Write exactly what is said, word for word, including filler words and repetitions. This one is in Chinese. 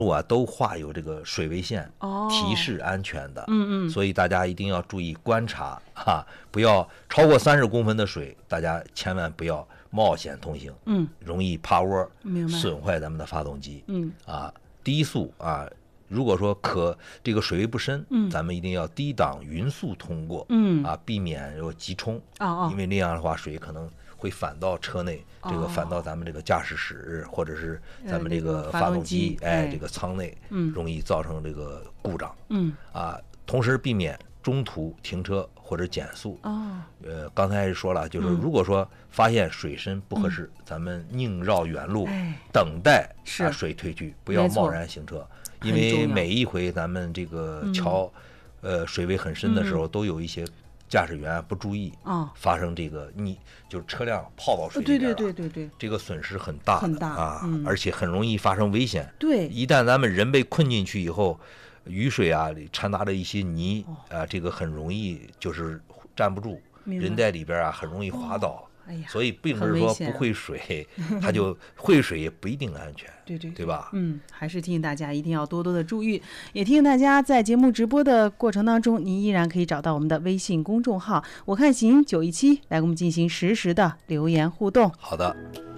路啊都画有这个水位线， 哦， 提示安全的。 嗯嗯， 所以大家一定要注意观察啊，不要超过三十公分的水，大家千万不要冒险通行， 嗯， 容易趴窝， 明白， 损坏咱们的发动机。 嗯啊，低速啊。如果说可这个水位不深， 嗯， 咱们一定要低档匀速通过， 嗯啊，避免有急冲， 哦哦， 因为那样的话水可能会反到车内， 哦、 这个反到咱们这个驾驶室或者是咱们这个发发动机， 呃、哎， 这个舱内， 嗯， 容易造成这个故障， 嗯， 啊，同时避免中途停车或者减速。 哦， 呃，刚才说了，就是如果说发现水深不合适，嗯、咱们宁绕远路， 哎、 等待是啊水退去，不要贸然行车。因为每一回咱们这个桥，嗯、呃，水位很深的时候，嗯、都有一些驾驶员不注意， 哦、 发生这个溺，就是车辆泡到水里边了， 对对对对对， 这个损失很大很大啊， 嗯、 而且很容易发生危险。 对， 一旦咱们人被困进去以后，雨水啊掺杂着一些泥， 哦、 啊，这个很容易就是站不住，人在里边啊很容易滑倒。 哦哎呀， 所以并不是说不会水，它就会水也不一定安全， 对对对吧？ 嗯，还是提醒大家一定要多多的注意，也提醒大家在节目直播的过程当中，您依然可以找到我们的微信公众号“我看行九一七”来跟我们进行实时的留言互动。 好的。